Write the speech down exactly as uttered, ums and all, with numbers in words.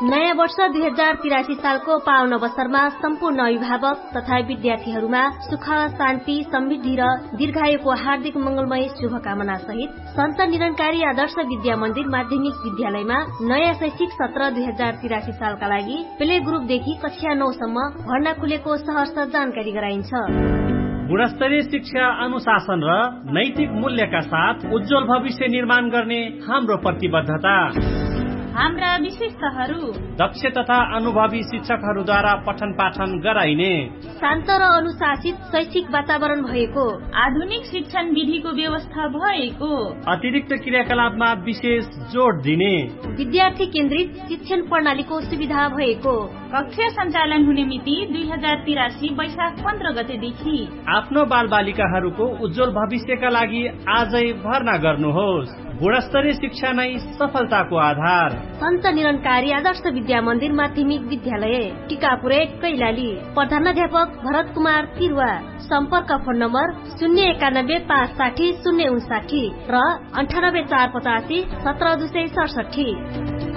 नयाँ वर्ष दुई हजार तिरासी सालको पावन अवसरमा सम्पूर्ण अभिभावक तथा विद्यार्थीहरूमा सुख शान्ति समृद्धि र दीर्घायुको हार्दिक मंगलमय शुभकामना सहित सन्त निरंकारी आदर्श विद्या मन्दिर माध्यमिक विद्यालयमा नयाँ शैक्षिक सत्र दुई हजार तिरासी सालका लागि प्ले ग्रुपदेखि कक्षा नौ सम्म भर्ना खुलेको सहर्ष जानकारी गराइन्छ। गुणस्तरीय शिक्षा अनुशासन र नैतिक मूल्यका साथ उज्जवल भविष्य निर्माण गर्ने हाम्रो प्रतिबद्धता। हाम्रा विशेषताहरू दक्ष तथा अनुभवी शिक्षकहरूद्वारा पठन पाठन गराइने, शान्त र अनुशासित शैक्षिक वातावरण भएको, आधुनिक शिक्षण विधिको व्यवस्था भएको, अतिरिक्त क्रियाकलापमा विशेष जोड दिने, विद्यार्थी केन्द्रित शिक्षण प्रणालीको सुविधा भएको। कक्षा सञ्चालन हुने मिति दुई हजार तिरासी वैशाख पन्ध्र गतेदेखि। आफ्नो बाल बालिकाहरूको उज्जवल भविष्यका लागि आजै भर्ना गर्नुहोस्। गुणस्तरीय शिक्षा नै सफलताको आधार। सन्त निरंकारी आदर्श विद्या मन्दिर माध्यमिक विद्यालय, टिकापुर एक, कैलाली। प्रधानाध्यापक भरत कुमार तिरुवा। सम्पर्क फोन नम्बर शून्य एकानब्बे पाँच साठी शून्य उन्साठी र अन्ठानब्बे चार पचासी सत्र दुई सय सडसठी।